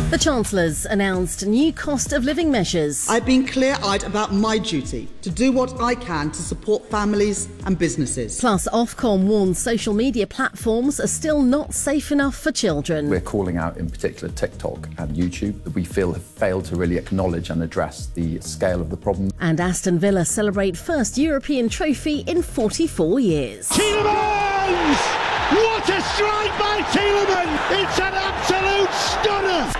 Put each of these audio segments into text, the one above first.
The Chancellor's announced new cost of living measures. I've been clear-eyed about my duty to do what I can to support families and businesses. Plus, Ofcom warns social media platforms are still not safe enough for children. We're calling out in particular TikTok and YouTube that we feel have failed to really acknowledge and address the scale of the problem. And Aston Villa celebrate first European trophy in 44 years. Tielemans! What a strike by Tielemans! It's an absolute stunner!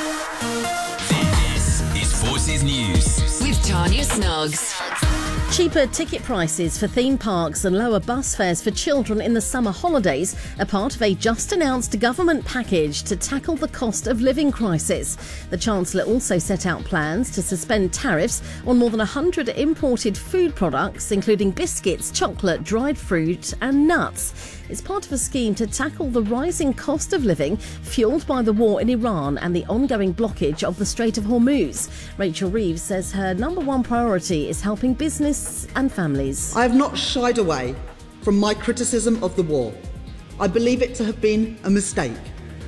This is Forces News with Tanya Snoggs. Cheaper ticket prices for theme parks and lower bus fares for children in the summer holidays are part of a just-announced government package to tackle the cost of living crisis. The Chancellor also set out plans to suspend tariffs on more than 100 imported food products, including biscuits, chocolate, dried fruit and nuts. It's part of a scheme to tackle the rising cost of living fuelled by the war in Iran and the ongoing blockage of the Strait of Hormuz. Rachel Reeves says her number one priority is helping business and families. I have not shied away from my criticism of the war. I believe it to have been a mistake.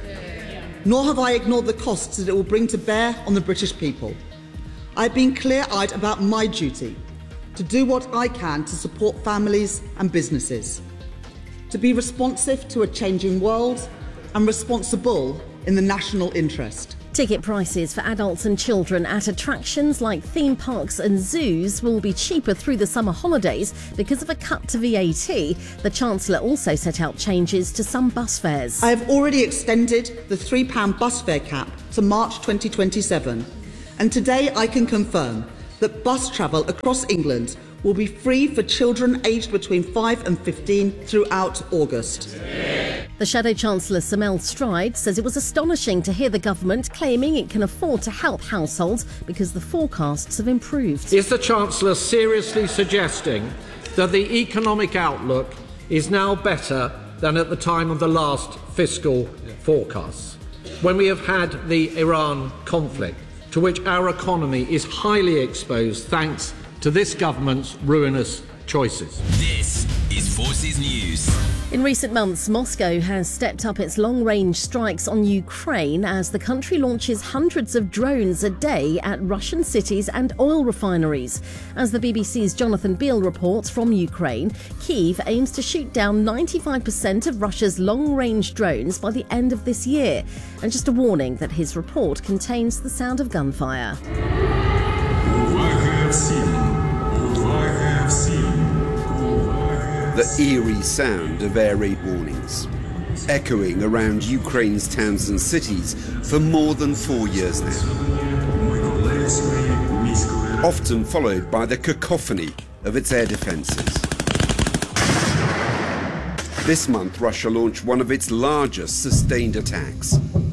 Nor have I ignored the costs that it will bring to bear on the British people. I have been clear-eyed about my duty to do what I can to support families and businesses, to be responsive to a changing world and responsible in the national interest. Ticket prices for adults and children at attractions like theme parks and zoos will be cheaper through the summer holidays because of a cut to VAT. The Chancellor also set out changes to some bus fares. I have already extended the £3 bus fare cap to March 2027, and today I can confirm that bus travel across England will be free for children aged between 5 and 15 throughout August. The Shadow Chancellor Samel Stride says it was astonishing to hear the government claiming it can afford to help households because the forecasts have improved. Is the Chancellor seriously suggesting that the economic outlook is now better than at the time of the last fiscal forecasts, when we have had the Iran conflict, to which our economy is highly exposed thanks to this government's ruinous choices? This is Forces News. In recent months, Moscow has stepped up its long-range strikes on Ukraine as the country launches hundreds of drones a day at Russian cities and oil refineries. As the BBC's Jonathan Beale reports from Ukraine, Kyiv aims to shoot down 95% of Russia's long-range drones by the end of this year. And just a warning that his report contains the sound of gunfire. The eerie sound of air raid warnings, echoing around Ukraine's towns and cities for more than 4 years now. Often followed by the cacophony of its air defences. This month, Russia launched one of its largest sustained attacks.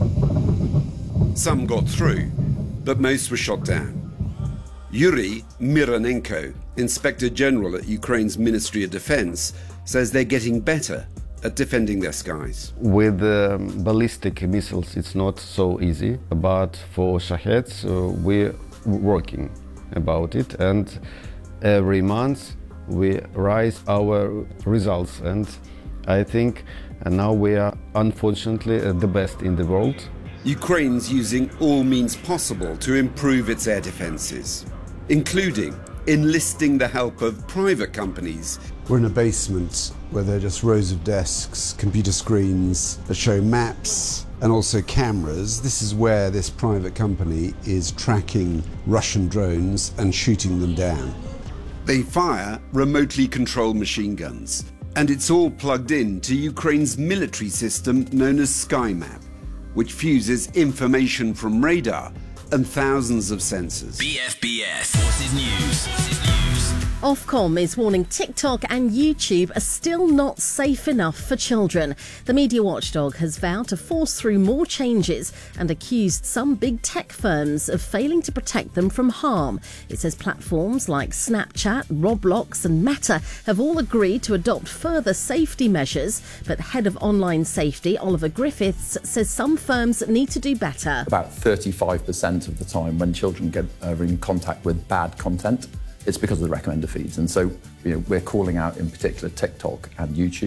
Some got through, but most were shot down. Yuri Mironenko, Inspector General at Ukraine's Ministry of Defense, says they're getting better at defending their skies. With ballistic missiles, it's not so easy, but for Shaheds, we're working about it, and every month we rise our results, and I think now we are unfortunately the best in the world. Ukraine's using all means possible to improve its air defences, including enlisting the help of private companies. We're in a basement where there are just rows of desks, computer screens that show maps and also cameras. This is where this private company is tracking Russian drones and shooting them down. They fire remotely controlled machine guns, and it's all plugged in to Ukraine's military system known as SkyMap, which fuses information from radar and thousands of sensors. BFBS Forces News. Ofcom is warning TikTok and YouTube are still not safe enough for children. The media watchdog has vowed to force through more changes and accused some big tech firms of failing to protect them from harm. It says platforms like Snapchat, Roblox and Meta have all agreed to adopt further safety measures, but Head of Online Safety Oliver Griffiths says some firms need to do better. About 35% of the time when children are in contact with bad content, it's because of the recommender feeds. And so we're calling out in particular TikTok and YouTube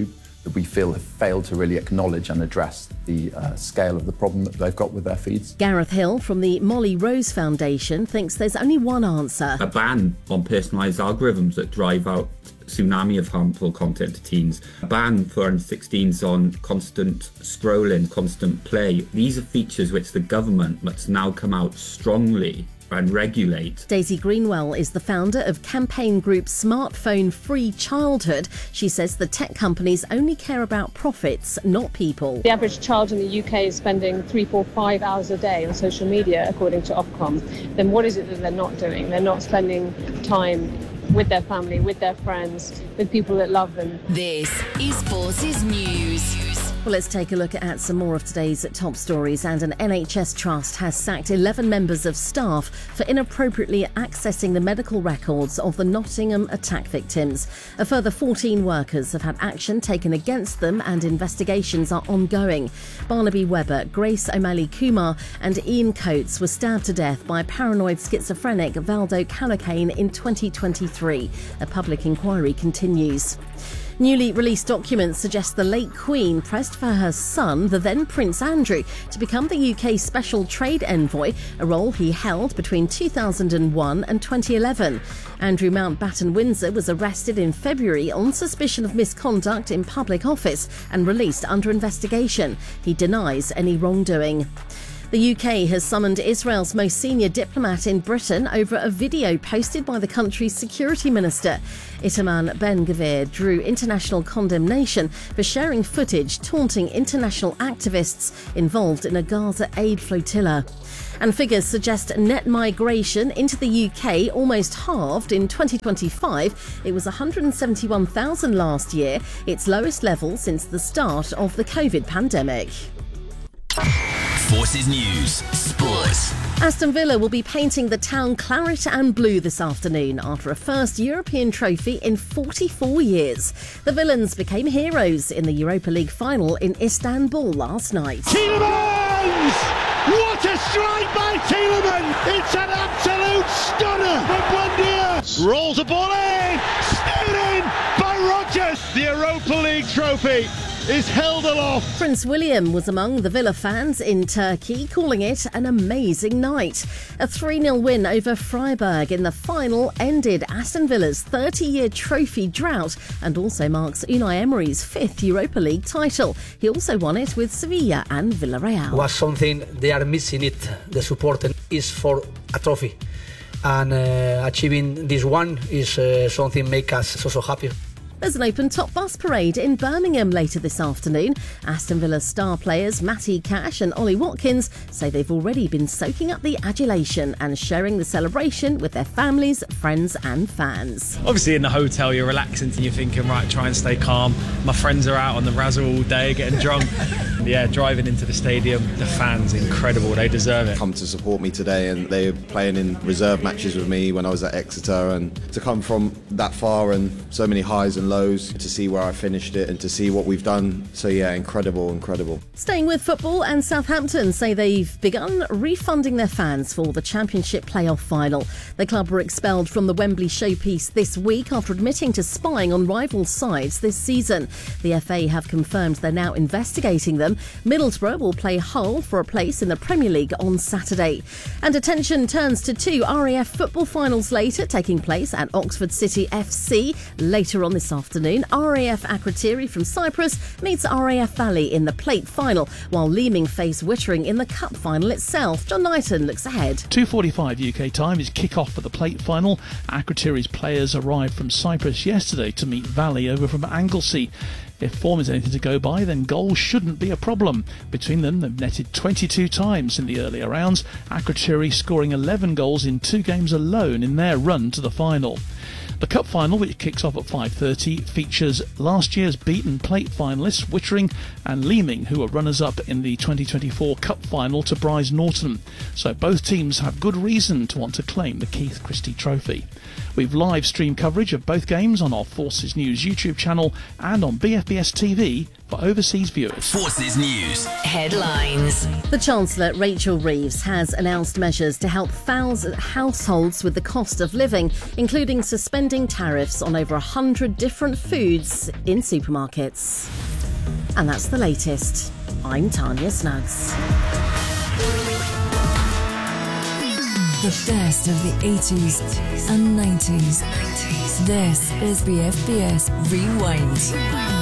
that we feel have failed to really acknowledge and address the scale of the problem that they've got with their feeds. Gareth Hill from the Molly Rose Foundation thinks there's only one answer. A ban on personalised algorithms that drive out tsunami of harmful content to teens. A ban for under-16s on constant scrolling, constant play. These are features which the government must now come out strongly and regulate. Daisy Greenwell is the founder of campaign group Smartphone Free Childhood. She says the tech companies only care about profits, not people. The average child in the UK is spending 3, 4, 5 hours a day on social media, according to Ofcom. Then what is it that they're not doing? They're not spending time with their family, with their friends, with people that love them. This is Forces News. Well, let's take a look at some more of today's top stories. And an NHS trust has sacked 11 members of staff for inappropriately accessing the medical records of the Nottingham attack victims. A further 14 workers have had action taken against them and investigations are ongoing. Barnaby Webber, Grace O'Malley Kumar and Ian Coates were stabbed to death by paranoid schizophrenic Valdo Calocane in 2023. A public inquiry continues. Newly released documents suggest the late Queen pressed for her son, the then Prince Andrew, to become the UK Special Trade Envoy, a role he held between 2001 and 2011. Andrew Mountbatten-Windsor was arrested in February on suspicion of misconduct in public office and released under investigation. He denies any wrongdoing. The UK has summoned Israel's most senior diplomat in Britain over a video posted by the country's security minister. Itamar Ben-Gvir drew international condemnation for sharing footage taunting international activists involved in a Gaza aid flotilla. And figures suggest net migration into the UK almost halved in 2025. It was 171,000 last year, its lowest level since the start of the COVID pandemic. Forces News Sports. Aston Villa will be painting the town claret and blue this afternoon after a first European trophy in 44 years. The Villains became heroes in the Europa League final in Istanbul last night. Tielemans! What a strike by Tielemans! It's an absolute stunner from Buendia. Rolls the ball in, stayed in by Rodgers. The Europa League trophy is held aloft. Prince William was among the Villa fans in Turkey, calling it an amazing night. A 3-0 win over Freiburg in the final ended Aston Villa's 30-year trophy drought and also marks Unai Emery's 5th Europa League title. He also won it with Sevilla and Villarreal. Was something they are missing it. The support is for a trophy. And achieving this one is something make us so happy. There's an open top bus parade in Birmingham later this afternoon. Aston Villa star players Matty Cash and Ollie Watkins say they've already been soaking up the adulation and sharing the celebration with their families, friends and fans. Obviously in the hotel you're relaxing and you're thinking, right, try and stay calm. My friends are out on the razzle all day getting drunk. Yeah, driving into the stadium, the fans, incredible, they deserve it. Come to support me today and they were playing in reserve matches with me when I was at Exeter, and to come from that far and so many highs and lows, to see where I finished it and to see what we've done. So yeah, incredible. Staying with football, and Southampton say they've begun refunding their fans for the Championship playoff final. The club were expelled from the Wembley showpiece this week after admitting to spying on rival sides this season. The FA have confirmed they're now investigating them. Middlesbrough will play Hull for a place in the Premier League on Saturday. And attention turns to 2 RAF football finals later, taking place at Oxford City FC later on this afternoon. RAF Akrotiri from Cyprus meets RAF Valley in the plate final, while Leeming face Wittering in the cup final itself. John Knighton looks ahead. 2:45 UK time is kick-off for the plate final. Akrotiri's players arrived from Cyprus yesterday to meet Valley over from Anglesey. If form is anything to go by, then goals shouldn't be a problem. Between them, they've netted 22 times in the earlier rounds, Akrotiri scoring 11 goals in 2 games alone in their run to the final. The cup final, which kicks off at 5:30, features last year's beaten plate finalists Wittering and Leeming, who are runners-up in the 2024 cup final to Brize Norton. So both teams have good reason to want to claim the Keith Christie trophy. We've live stream coverage of both games on our Forces News YouTube channel and on BFBS TV for overseas viewers. Forces News Headlines. The Chancellor, Rachel Reeves, has announced measures to help households with the cost of living, including suspending tariffs on over 100 different foods in supermarkets. And that's the latest. I'm Tanya Snuggs. The best of the 80s and 90s. This is BFBS Rewind.